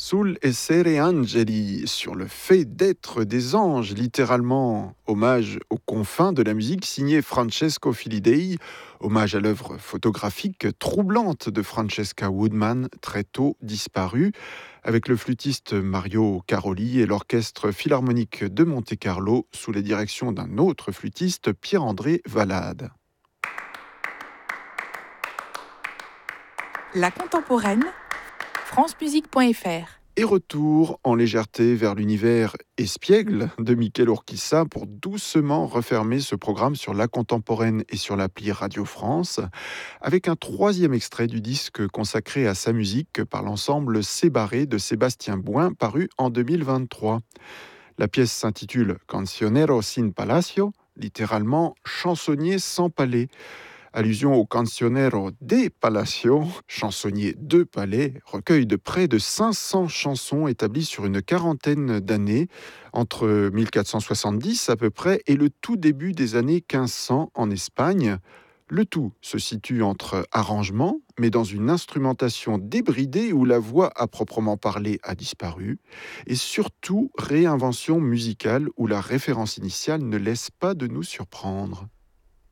Sul essere angeli, sur le fait d'être des anges, littéralement. Hommage aux confins de la musique signé Francesco Filidei, hommage à l'œuvre photographique troublante de Francesca Woodman, très tôt disparue, avec le flûtiste Mario Caroli et l'orchestre philharmonique de Monte-Carlo sous la direction d'un autre flûtiste, Pierre-André Valade. La contemporaine, francemusique.fr. Et retour en légèreté vers l'univers espiègle de Michel Urquiza pour doucement refermer ce programme sur la contemporaine et sur l'appli Radio France, avec un troisième extrait du disque consacré à sa musique par l'ensemble Sébarré de Sébastien Bouin, paru en 2023. La pièce s'intitule Cancionero sin Palacio, littéralement chansonnier sans palais. Allusion au Cancionero de Palacio, chansonnier de palais, recueil de près de 500 chansons établies sur une quarantaine d'années, entre 1470 à peu près et le tout début des années 1500 en Espagne. Le tout se situe entre arrangements, mais dans une instrumentation débridée où la voix à proprement parler a disparu, et surtout réinvention musicale où la référence initiale ne laisse pas de nous surprendre.